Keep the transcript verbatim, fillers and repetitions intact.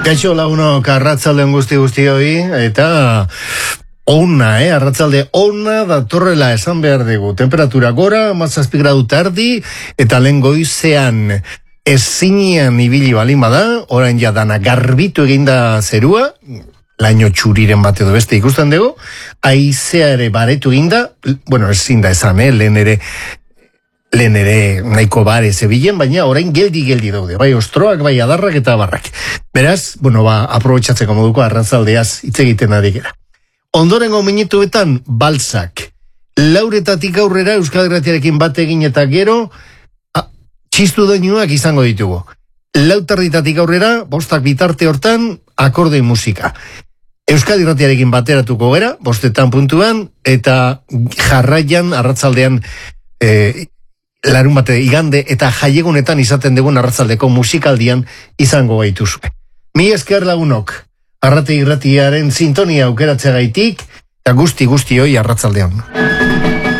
Kaixo lagunok, arratzaldean guzti guzti hoi, eta ona, eh, arratzalde ona datorrela esan behar dugu. Temperatura gora, mazazpi gradu tardi, eta lehen goizean ezinean ibili balin bada, orain jadana garbitu eginda zerua, laino txuriren bat edo beste ikusten dugu, aizea ere baretu eginda, bueno, ezin da esan, eh, lehen ere, lehen ere nahiko bare zebilen, baina orain geldi-geldi daude, bai ostroak, bai adarrak eta barrak. Beraz, bueno, ba, aprobetxatzeko moduko arratzaldeaz hitz egiten adikera. Ondorengo minutuetan, balzak. Lauretatik aurrera Euskal Gratiarekin bat egin eta gero, a, txistu doinuak izango ditugu. Lautarditatik aurrera, bostak bitarte hortan, akordei musika. Euskal Gratiarekin bateratuko gera, bostetan puntuan, eta jarraian, arratzaldean, e, larun bate igande eta jaiegunetan izaten dugun arratzaldeko musikaldian izango gaituzue. Mi esker lagunok, arrate irratiaren sintonia aukeratzea gaitik, eta guzti guzti hoi arratzaldean.